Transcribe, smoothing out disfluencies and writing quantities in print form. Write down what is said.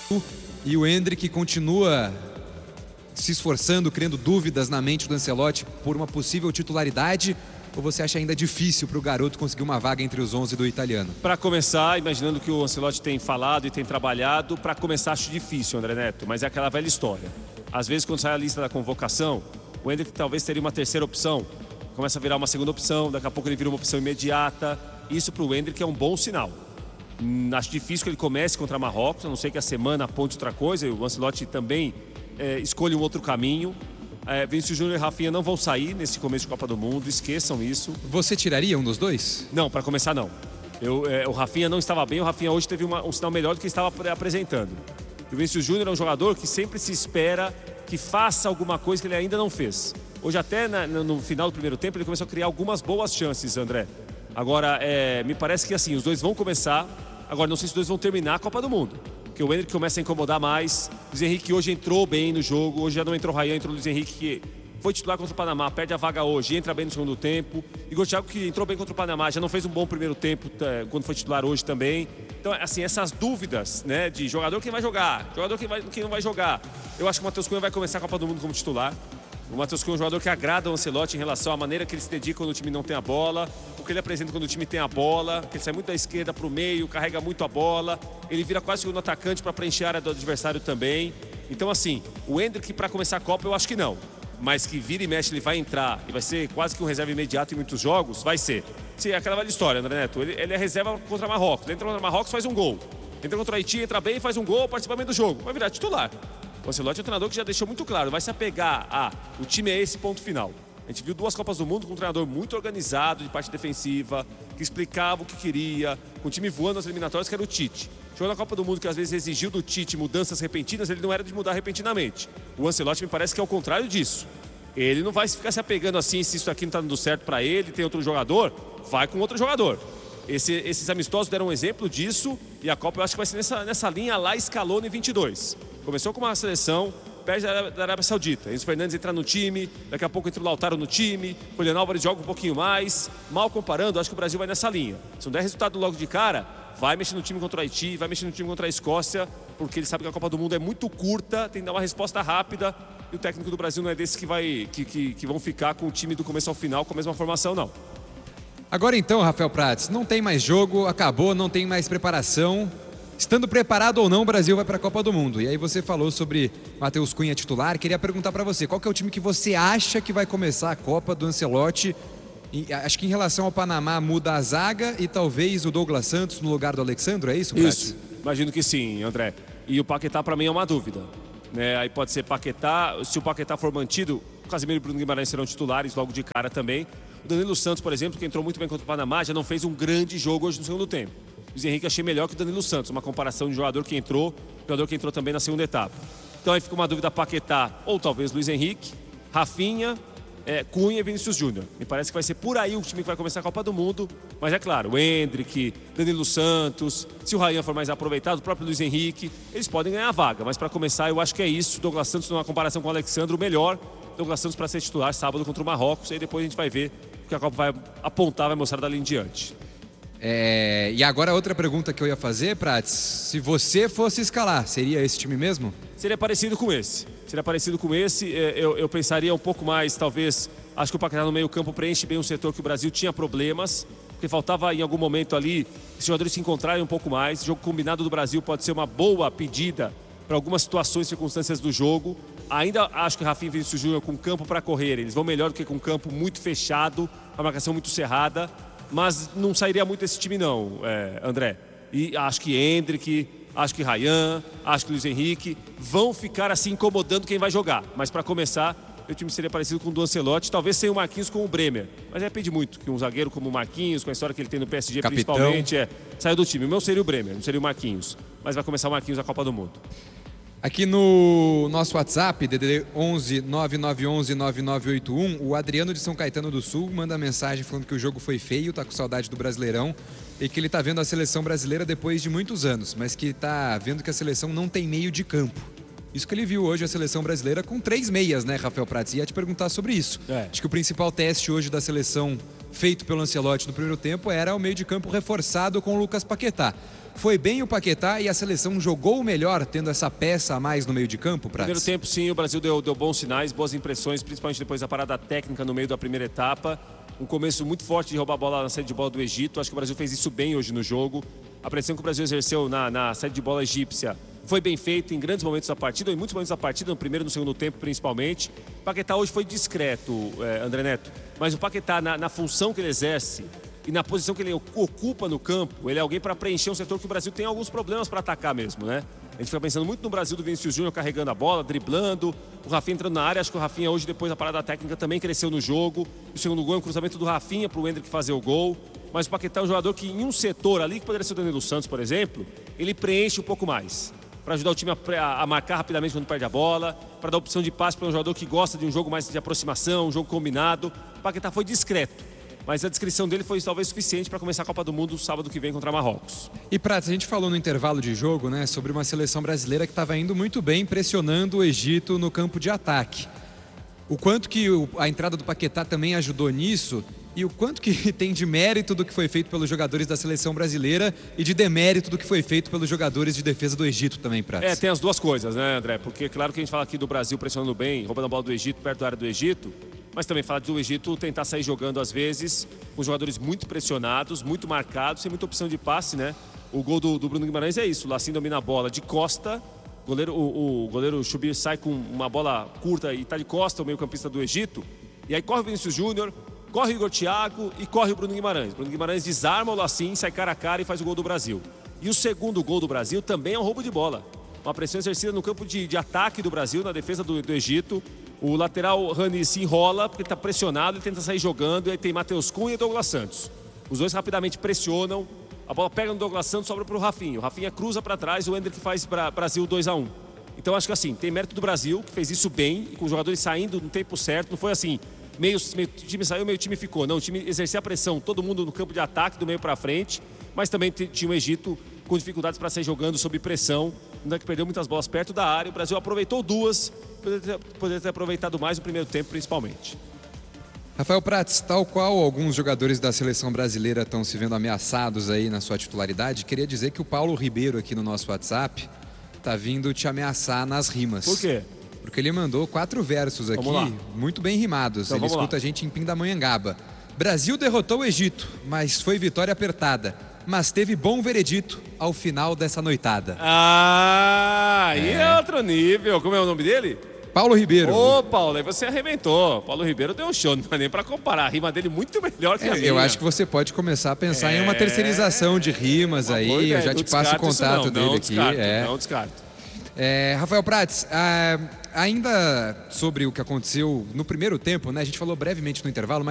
E o Endrick continua se esforçando, criando dúvidas na mente do Ancelotti por uma possível titularidade? Ou você acha ainda difícil para o garoto conseguir uma vaga entre os 11 do italiano? Para começar, imaginando que o Ancelotti tem falado e tem trabalhado, para começar acho difícil, André Neto, mas é aquela velha história. Às vezes quando sai a lista da convocação, o Endrick talvez teria uma terceira opção, começa a virar uma segunda opção, daqui a pouco ele vira uma opção imediata. Isso para o Endrick é um bom sinal. Acho difícil que ele comece contra Marrocos, a não ser que a semana aponte outra coisa, e o Ancelotti também escolhe um outro caminho. Vinícius Júnior e Rafinha não vão sair nesse começo de Copa do Mundo, esqueçam isso. Você tiraria um dos dois? Não, para começar não. O Rafinha não estava bem, o Rafinha hoje teve um sinal melhor do que estava apresentando. O Vinícius Júnior é um jogador que sempre se espera que faça alguma coisa que ele ainda não fez. Hoje até no final do primeiro tempo ele começou a criar algumas boas chances, André. Agora, me parece que assim, os dois vão começar, agora não sei se os dois vão terminar a Copa do Mundo. Porque o Endrick começa a incomodar mais. O Luiz Henrique hoje entrou bem no jogo. Hoje já não entrou o Ryan, entrou o Luiz Henrique, que foi titular contra o Panamá, perde a vaga hoje, entra bem no segundo tempo. Igor Thiago, que entrou bem contra o Panamá, já não fez um bom primeiro tempo quando foi titular hoje também. Então, assim, essas dúvidas, né, de jogador que vai jogar, jogador que não vai jogar. Eu acho que o Matheus Cunha vai começar a Copa do Mundo como titular. O Matheus Cunha é um jogador que agrada o Ancelotti em relação à maneira que ele se dedica quando o time não tem a bola, o que ele apresenta quando o time tem a bola, que ele sai muito da esquerda para o meio, carrega muito a bola, ele vira quase segundo atacante para preencher a área do adversário também. Então, assim, o Endrick para começar a Copa eu acho que não, mas que vira e mexe ele vai entrar e vai ser quase que um reserva imediato em muitos jogos, vai ser. Sim, é aquela velha história, André Neto, ele é reserva contra Marrocos, ele entra contra Marrocos, faz um gol, entra contra Haiti, entra bem, faz um gol, participa bem do jogo, vai virar titular. O Ancelotti é um treinador que já deixou muito claro, vai se apegar o time é esse, ponto final. A gente viu 2 Copas do Mundo com um treinador muito organizado de parte defensiva, que explicava o que queria, com o time voando nas eliminatórias, que era o Tite. Chegou na Copa do Mundo que às vezes exigiu do Tite mudanças repentinas, ele não era de mudar repentinamente. O Ancelotti me parece que é o contrário disso. Ele não vai ficar se apegando assim, se isso aqui não está dando certo para ele, tem outro jogador, vai com outro jogador. Esses amistosos deram um exemplo disso e a Copa eu acho que vai ser nessa linha lá Scaloni 22. Começou com uma seleção, perde da Arábia Saudita. Enzo Fernandes entra no time, daqui a pouco entra o Lautaro no time, o Julián Álvares joga um pouquinho mais. Mal comparando, acho que o Brasil vai nessa linha. Se não der resultado logo de cara, vai mexer no time contra o Haiti, vai mexer no time contra a Escócia, porque ele sabe que a Copa do Mundo é muito curta, tem que dar uma resposta rápida. E o técnico do Brasil não é desse que vão ficar com o time do começo ao final com a mesma formação, não. Agora então, Rafael Prats, não tem mais jogo, acabou, não tem mais preparação. Estando preparado ou não, o Brasil vai para a Copa do Mundo. E aí você falou sobre Matheus Cunha titular. Queria perguntar para você, qual que é o time que você acha que vai começar a Copa do Ancelotti? Acho que em relação ao Panamá muda a zaga e talvez o Douglas Santos no lugar do Alexandro, é isso, Prats? Isso, imagino que sim, André. E o Paquetá para mim é uma dúvida. Aí pode ser Paquetá, se o Paquetá for mantido, o Casemiro e o Bruno Guimarães serão titulares logo de cara também. O Danilo Santos, por exemplo, que entrou muito bem contra o Panamá, já não fez um grande jogo hoje no segundo tempo. O Luiz Henrique achei melhor que o Danilo Santos, uma comparação de jogador que entrou também na segunda etapa. Então aí fica uma dúvida: Paquetá ou talvez Luiz Henrique, Rafinha, Cunha e Vinícius Júnior. Me parece que vai ser por aí o time que vai começar a Copa do Mundo. Mas é claro, o Endrick, Danilo Santos, se o Ryan for mais aproveitado, o próprio Luiz Henrique, eles podem ganhar a vaga. Mas para começar eu acho que é isso. Douglas Santos numa comparação com o Alexandre, o melhor. Douglas Santos para ser titular sábado contra o Marrocos. E aí depois a gente vai ver o que a Copa vai apontar, vai mostrar dali em diante. E agora outra pergunta que eu ia fazer, Prats, se você fosse escalar, seria esse time mesmo? Seria parecido com esse. Eu pensaria um pouco mais, talvez, acho que o Paquetá no meio campo preenche bem um setor que o Brasil tinha problemas, porque faltava em algum momento ali esses jogadores se encontrarem um pouco mais. O jogo combinado do Brasil pode ser uma boa pedida para algumas situações e circunstâncias do jogo. Ainda acho que Rafinha e Vinícius Júnior com campo para correr, eles vão melhor do que com campo muito fechado, a marcação muito cerrada. Mas não sairia muito esse time não, André. E acho que Endrick, acho que Ryan, acho que Luiz Henrique vão ficar assim incomodando quem vai jogar. Mas para começar, o time seria parecido com o do Ancelotti, talvez sem o Marquinhos com o Bremer. Mas depende muito, que um zagueiro como o Marquinhos, com a história que ele tem no PSG Capitão. Principalmente, saiu do time. O meu seria o Bremer, não seria o Marquinhos. Mas vai começar o Marquinhos na Copa do Mundo. Aqui no nosso WhatsApp, DDD 11 9911 9981, o Adriano de São Caetano do Sul manda mensagem falando que o jogo foi feio, tá com saudade do Brasileirão e que ele tá vendo a seleção brasileira depois de muitos anos, mas que tá vendo que a seleção não tem meio de campo. isso que ele viu hoje a seleção brasileira com 3 meias, né, Rafael Prats? Ia te perguntar sobre isso. Acho que o principal teste hoje da seleção feito pelo Ancelotti no primeiro tempo era o meio de campo reforçado com o Lucas Paquetá. Foi bem o Paquetá e a seleção jogou melhor tendo essa peça a mais no meio de campo, Prats? No primeiro tempo, sim, o Brasil deu bons sinais, boas impressões, principalmente depois da parada técnica no meio da primeira etapa. Um começo muito forte de roubar a bola na saída de bola do Egito. Acho que o Brasil fez isso bem hoje no jogo. A pressão que o Brasil exerceu na saída de bola egípcia foi bem feita em grandes momentos da partida, em muitos momentos da partida, no primeiro e no segundo tempo principalmente. O Paquetá hoje foi discreto, André Neto, mas o Paquetá na função que ele exerce e na posição que ele ocupa no campo, ele é alguém para preencher um setor que o Brasil tem alguns problemas para atacar mesmo, né? A gente fica pensando muito no Brasil do Vinícius Júnior carregando a bola, driblando, o Rafinha entrando na área. Acho que o Rafinha hoje, depois da parada técnica, também cresceu no jogo. O segundo gol é um cruzamento do Rafinha para o Endrick fazer o gol. Mas o Paquetá é um jogador que em um setor ali, que poderia ser o Danilo Santos, por exemplo, ele preenche um pouco mais. Para ajudar o time a marcar rapidamente quando perde a bola, para dar opção de passe para um jogador que gosta de um jogo mais de aproximação, um jogo combinado. O Paquetá foi discreto, mas a descrição dele foi talvez suficiente para começar a Copa do Mundo sábado que vem contra Marrocos. E Prats, a gente falou no intervalo de jogo, né, sobre uma seleção brasileira que estava indo muito bem, pressionando o Egito no campo de ataque. O quanto que a entrada do Paquetá também ajudou nisso e o quanto que tem de mérito do que foi feito pelos jogadores da seleção brasileira e de demérito do que foi feito pelos jogadores de defesa do Egito também, Prats? Tem as duas coisas, né, André? Porque claro que a gente fala aqui do Brasil pressionando bem, roubando a bola do Egito, perto da área do Egito, mas também fala do Egito tentar sair jogando às vezes com jogadores muito pressionados, muito marcados, sem muita opção de passe, né? O gol do Bruno Guimarães é isso, o Lacinho domina a bola de costa, o goleiro Chubir sai com uma bola curta e está de costa, o meio-campista do Egito, e aí corre o Vinícius Júnior, corre o Igor Thiago e corre o Bruno Guimarães. Bruno Guimarães desarma o Lacinho, sai cara a cara e faz o gol do Brasil. E o segundo gol do Brasil também é um roubo de bola. Uma pressão exercida no campo de ataque do Brasil, na defesa do Egito. O lateral Rani se enrola porque ele está pressionado, ele tenta sair jogando, e aí tem Matheus Cunha e Douglas Santos. Os dois rapidamente pressionam, a bola pega no Douglas Santos, sobra para o Rafinha. O Rafinha cruza para trás, o Endrick faz Brasil 2-1. Então acho que assim, tem mérito do Brasil, que fez isso bem, e com os jogadores saindo no tempo certo. Não foi assim, meio time saiu, meio time ficou. Não, o time exercia a pressão, todo mundo no campo de ataque, do meio para frente, mas também tinha o Egito com dificuldades para sair jogando sob pressão, ainda que perdeu muitas bolas perto da área. O Brasil aproveitou duas, poderia ter aproveitado mais no primeiro tempo principalmente. Rafael Prats, tal qual alguns jogadores da seleção brasileira estão se vendo ameaçados aí na sua titularidade, queria dizer que o Paulo Ribeiro aqui no nosso WhatsApp está vindo te ameaçar nas rimas. Por quê? Porque ele mandou 4 versos aqui, muito bem rimados. Então, ele escuta a gente em Pindamonhangaba. Brasil derrotou o Egito, mas foi vitória apertada. Mas teve bom veredito ao final dessa noitada. E é outro nível. Como é o nome dele? Paulo Ribeiro. Ô, Paulo, aí você arrebentou. Paulo Ribeiro deu um show, não dá nem pra comparar. A rima dele muito melhor que a minha. Eu acho que você pode começar a pensar em uma terceirização de rimas aí. Eu já te passo o contato dele aqui. Não descarto. Rafael Prats, ainda sobre o que aconteceu no primeiro tempo, né? A gente falou brevemente no intervalo, mas